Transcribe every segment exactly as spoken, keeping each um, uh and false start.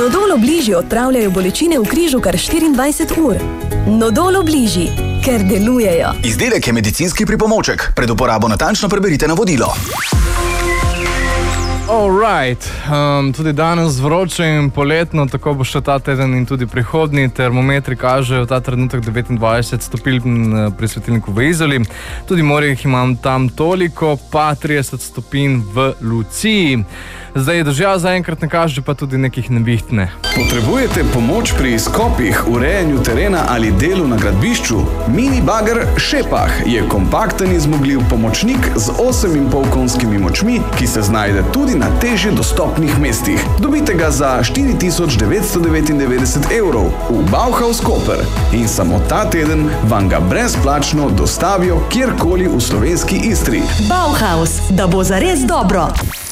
Nodol Obliži odpravljajo bolečine v križu kar štiriindvajset ur. Nodol Obliži, ker delujejo. Izdelek je medicinski pripomoček. Pred uporabo natančno preberite navodilo. Alright, um, tudi danes vroče in poletno, tako bo še ta teden in tudi prihodnji. Termometri kažejo ta trenutek devetindvajset stopinj pri svetilniku v Izoli. Tudi morje jih imam tam toliko, pa trideset stopinj v Luciji. Zdaj dežja zaenkrat ne kaže, pa tudi nekih nevihtne. Potrebujete pomoč pri izkopih, urejanju terena ali delu na gradbišču? Mini bager Šepah je kompakten in zmogljiv pomočnik z osem in pol konjskimi močmi, ki se znajde tudi na težje dostopnih mestih. Dobite ga za štiri tisoč devetsto devetindevetdeset evrov v Bauhaus Koper in samo ta teden vam ga brezplačno dostavijo kjerkoli v slovenski Istri. Bauhaus, da bo zares dobro.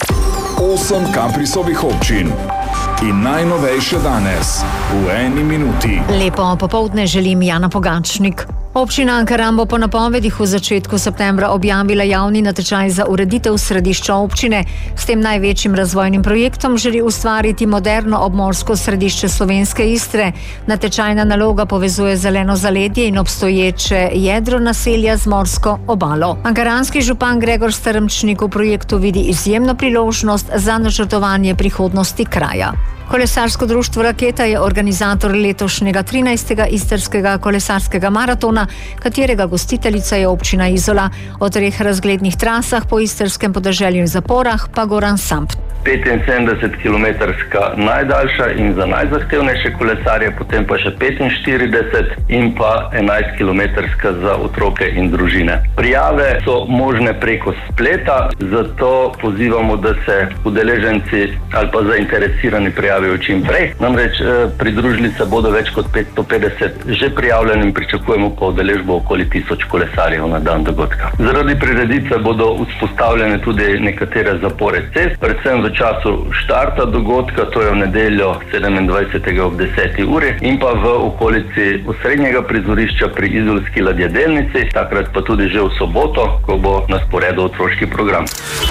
Osem Kaprisovih občin in najnovejše danes v eni minuti. Lepo popoldne želim, Jana Pogačnik. Občina Ankaran bo po napovedih v začetku septembra objavila javni natečaj za ureditev središča občine. S tem največjim razvojnim projektom želi ustvariti moderno obmorsko središče slovenske Istre. Natečajna naloga povezuje zeleno zaledje in obstoječe jedro naselja z morsko obalo. Ankaranski župan Gregor Strmčnik v projektu vidi izjemno priložnost za načrtovanje prihodnosti kraja. Kolesarsko društvo Raketa je organizator letošnjega trinajstega istrskega kolesarskega maratona, katerega gostiteljica je občina Izola. O treh razglednih trasah po istrskem podeželju in zaporah pa Goran Samp. petinsedemdeset kilometrska najdaljša in za najzahtevnejše kolesarje, potem pa še petinštirideset in pa enajst kilometrska za otroke in družine. Prijave so možne preko spleta, zato pozivamo, da se udeleženci ali pa zainteresirani prijavijo čim prej. Namreč pridružili se bodo več kot petsto petdeset že prijavljenim, pričakujemo pa udeležbo okoli tisoč kolesarjev na dan dogodka. Zaradi prireditve bodo vzpostavljene tudi nekatere zapore cest, predvsem v času štarta dogodka, to je v nedeljo sedemindvajsetega ob deseti uri in pa v okolici osrednjega prizorišča pri izolski ladjedelnici, takrat pa tudi že v soboto, ko bo na sporedu otroški program.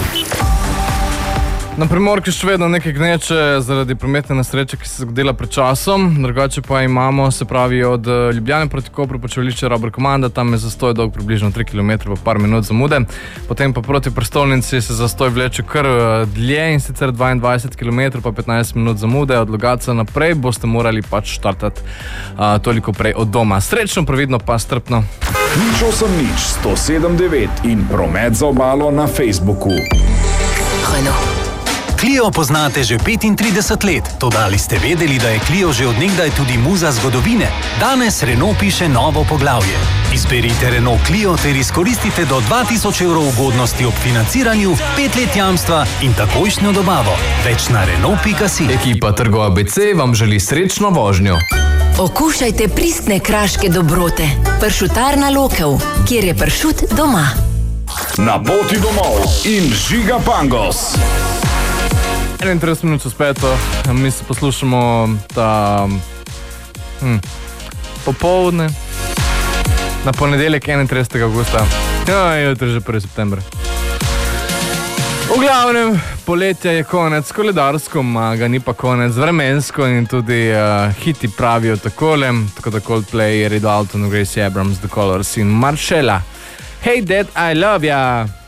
Na Primorki še vedno nekaj gneče zaradi prometne nesreče, ki se je zgodila pred časom. Drugače pa imamo, se pravi, od Ljubljane proti Kopru počevališče Robert Komanda, tam je zastoj dolg približno tri kilometre pa par minut zamude. Potem pa proti prestolnici se zastoj vleče kar dlje in sicer dvaindvajset kilometrov pa petnajst minut zamude. Od Logatca naprej boste morali pač štartati a, toliko prej od doma. Srečno, previdno pa strpno. Nič osem nič, sto sedem devet in promet za obalo na Facebooku. Renault. Clio poznate že petintrideset let, toda ali ste vedeli, da je Clio že od nekdaj tudi muza zgodovine? Danes Renault piše novo poglavje. Izberite Renault Clio ter izkoristite do dva tisoč evrov ugodnosti ob financiranju, pet let jamstva in takojšnjo dobavo. Več na Renault pika si. Ekipa Trgo A B C vam želi srečno vožnjo. Okušajte pristne kraške dobrote. Pršutarna Lokev, kjer je pršut doma. Na poti domov in Žiga Pangos. enaintrideset minut čez peto, mi se poslušamo ta hm, popoldne na ponedeljek enaintridesetega avgusta. Ja, jutri že prvi september. V glavnem, poletja je konec, koledarsko maga, ni pa konec vremensko in tudi uh, hiti pravijo takole, tako da Coldplay, Eric Dalton, Gracie Abrams, The Colors in Marcella. Hey Dad, I love ya!